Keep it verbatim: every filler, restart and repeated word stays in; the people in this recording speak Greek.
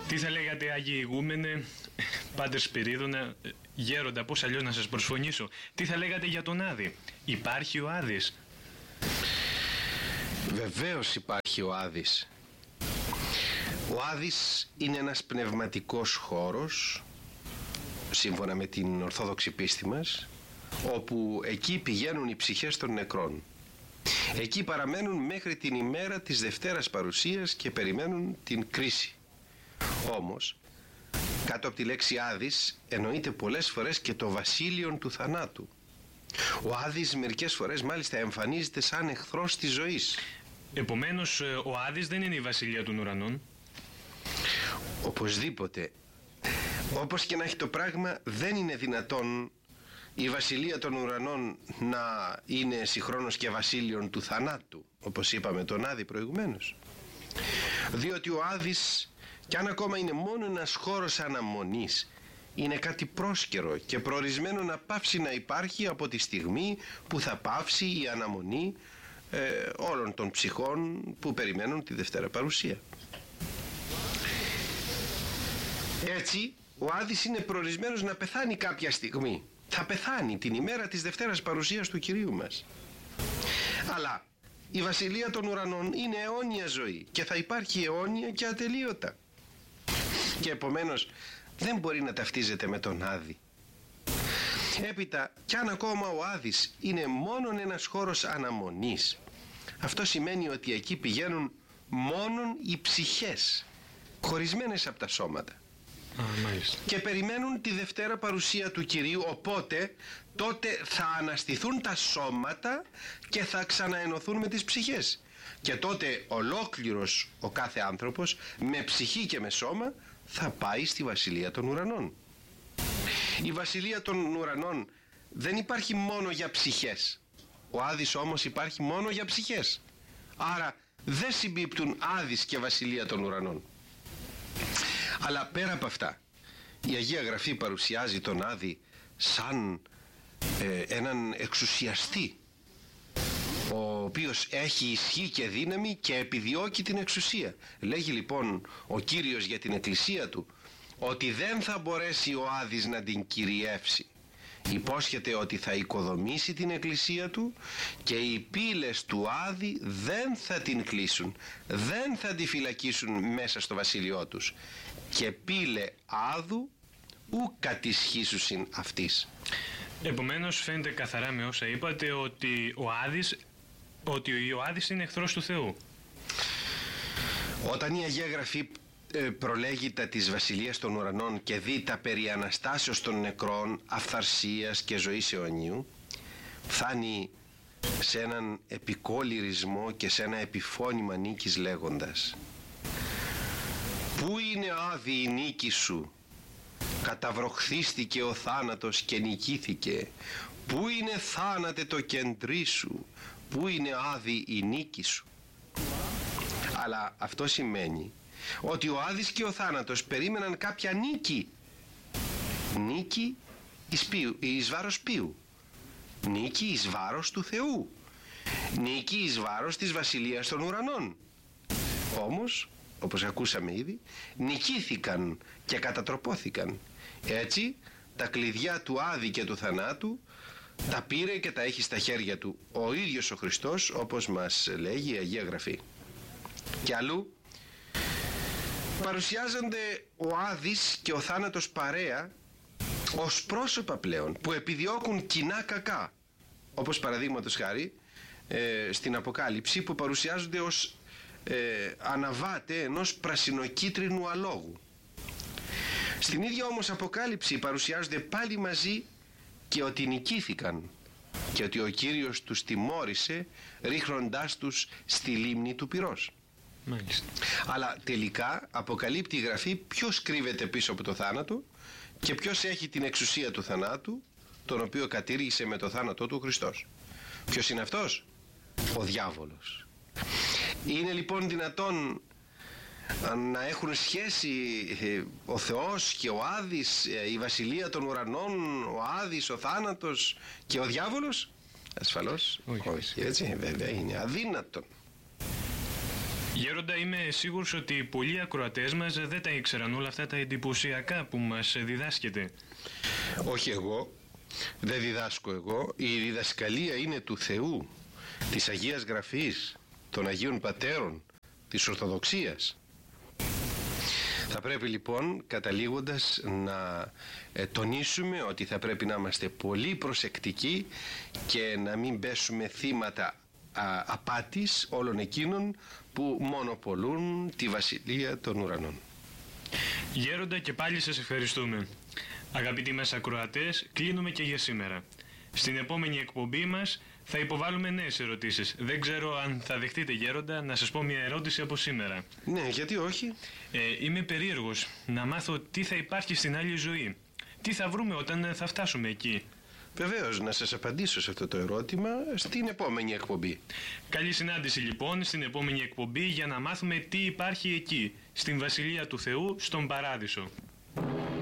Τι θα λέγατε, Άγιοι Ηγούμενε, Πάτερ Σπυρίδωνα, γέροντα, πώς αλλιώς να σας προσφωνήσω, τι θα λέγατε για τον Άδη? Υπάρχει ο Άδης? Βεβαίως υπάρχει ο Άδης. Ο Άδης είναι ένας πνευματικός χώρος, σύμφωνα με την Ορθόδοξη πίστη μας, όπου εκεί πηγαίνουν οι ψυχές των νεκρών. Εκεί παραμένουν μέχρι την ημέρα της Δευτέρας Παρουσίας και περιμένουν την κρίση. Όμως, κάτω από τη λέξη Άδης εννοείται πολλές φορές και το βασίλειον του θανάτου. Ο Άδης μερικές φορές μάλιστα εμφανίζεται σαν εχθρός της ζωής. Επομένως, ο Άδης δεν είναι η βασιλεία των ουρανών. Οπωσδήποτε. Όπως και να έχει το πράγμα, δεν είναι δυνατόν η βασιλεία των ουρανών να είναι συγχρόνως και βασίλειον του θανάτου, όπως είπαμε τον Άδη προηγουμένως. Διότι ο Άδης, κι αν ακόμα είναι μόνο ένας χώρος αναμονής, είναι κάτι πρόσκαιρο και προορισμένο να πάψει να υπάρχει από τη στιγμή που θα πάψει η αναμονή ε, όλων των ψυχών που περιμένουν τη Δευτέρα Παρουσία. Έτσι, ο Άδης είναι προορισμένος να πεθάνει κάποια στιγμή. Θα πεθάνει την ημέρα της Δευτέρας Παρουσίας του Κυρίου μας. Αλλά η βασιλεία των ουρανών είναι αιώνια ζωή και θα υπάρχει αιώνια και ατελείωτα. Και επομένως δεν μπορεί να ταυτίζεται με τον Άδη. Έπειτα, κι αν ακόμα ο Άδης είναι μόνον ένας χώρος αναμονής, αυτό σημαίνει ότι εκεί πηγαίνουν μόνον οι ψυχές, χωρισμένες από τα σώματα. Α, μάλιστα. Και περιμένουν τη Δευτέρα Παρουσία του Κυρίου, οπότε τότε θα αναστηθούν τα σώματα και θα ξαναενωθούν με τις ψυχές. Και τότε ολόκληρος ο κάθε άνθρωπος, με ψυχή και με σώμα, θα πάει στη βασιλεία των ουρανών. Η βασιλεία των ουρανών δεν υπάρχει μόνο για ψυχές. Ο Άδης όμως υπάρχει μόνο για ψυχές. Άρα δεν συμπίπτουν Άδης και βασιλεία των ουρανών. Αλλά πέρα από αυτά, η Αγία Γραφή παρουσιάζει τον Άδη σαν ε, έναν εξουσιαστή, ο οποίος έχει ισχύ και δύναμη και επιδιώκει την εξουσία. Λέγει λοιπόν ο Κύριος για την Εκκλησία του ότι δεν θα μπορέσει ο Άδης να την κυριεύσει. Υπόσχεται ότι θα οικοδομήσει την Εκκλησία του και οι πύλες του Άδη δεν θα την κλείσουν, δεν θα τη φυλακίσουν μέσα στο βασίλειό τους. Και πύλε Άδου ου κατισχύσουσιν αυτής. Επομένως φαίνεται καθαρά με όσα είπατε ότι ο Άδης, ότι ο Άδης είναι εχθρός του Θεού. Όταν η Αγία Γραφή προλέγει τα της βασιλείας των ουρανών και δει τα περί αναστάσεως των νεκρών, αυθαρσίας και ζωής αιωνίου, φτάνει σε έναν επικόλυρισμό και σε ένα επιφώνημα νίκης λέγοντας: «Πού είναι, Άδη, η νίκη σου? Καταβροχθίστηκε ο θάνατος και νικήθηκε. Πού είναι, θάνατε, το κεντρί σου? Πού είναι, Άδη, η νίκη σου?» Αλλά αυτό σημαίνει ότι ο Άδης και ο θάνατος περίμεναν κάποια νίκη. Νίκη εις, ποιου, εις βάρος ποιου? Νίκη εις βάρος του Θεού. Νίκη εις βάρος της βασιλείας των ουρανών. Όμως, όπως ακούσαμε ήδη, νικήθηκαν και κατατροπώθηκαν. Έτσι, τα κλειδιά του Άδη και του θανάτου τα πήρε και τα έχει στα χέρια του ο ίδιος ο Χριστός, όπως μας λέγει η Αγία Γραφή. Και αλλού παρουσιάζονται ο Άδης και ο θάνατος παρέα ως πρόσωπα πλέον που επιδιώκουν κοινά κακά, όπως παραδείγματος χάρη ε, στην Αποκάλυψη, που παρουσιάζονται ως ε, αναβάτε ενός πρασινοκίτρινου αλόγου. Στην ίδια όμως Αποκάλυψη παρουσιάζονται πάλι μαζί και ότι νικήθηκαν και ότι ο Κύριος τους τιμώρησε ρίχνοντάς τους στη λίμνη του πυρός. Μάλιστα. Αλλά τελικά αποκαλύπτει η Γραφή ποιος κρύβεται πίσω από το θάνατο και ποιος έχει την εξουσία του θανάτου, τον οποίο κατήργησε με το θάνατό του ο Χριστός. Ποιος είναι αυτός? Ο διάβολος. Είναι λοιπόν δυνατόν να έχουν σχέση ο Θεός και ο Άδης, η βασιλεία των ουρανών, ο Άδης, ο θάνατος και ο διάβολος? Ασφαλώς όχι, όχι. Έτσι βέβαια είναι αδύνατον. Γέροντα, είμαι σίγουρος ότι πολλοί ακροατές μας δεν τα ήξεραν όλα αυτά τα εντυπωσιακά που μας διδάσκεται. Όχι εγώ, δεν διδάσκω εγώ. Η διδασκαλία είναι του Θεού, της Αγίας Γραφής, των Αγίων Πατέρων, της Ορθοδοξίας. Θα πρέπει λοιπόν, καταλήγοντας, να ε, τονίσουμε ότι θα πρέπει να είμαστε πολύ προσεκτικοί και να μην πέσουμε θύματα α, απάτης όλων εκείνων που μονοπολούν τη Βασιλεία των Ουρανών. Γέροντα, και πάλι σας ευχαριστούμε. Αγαπητοί μας ακροατές, κλείνουμε και για σήμερα. Στην επόμενη εκπομπή μας θα υποβάλουμε νέες ερωτήσεις. Δεν ξέρω αν θα δεχτείτε, Γέροντα, να σας πω μια ερώτηση από σήμερα. Ναι, γιατί όχι. Ε, είμαι περίεργος να μάθω τι θα υπάρχει στην άλλη ζωή. Τι θα βρούμε όταν θα φτάσουμε εκεί. Βεβαίως, να σας απαντήσω σε αυτό το ερώτημα στην επόμενη εκπομπή. Καλή συνάντηση λοιπόν στην επόμενη εκπομπή για να μάθουμε τι υπάρχει εκεί, στην Βασιλεία του Θεού, στον Παράδεισο.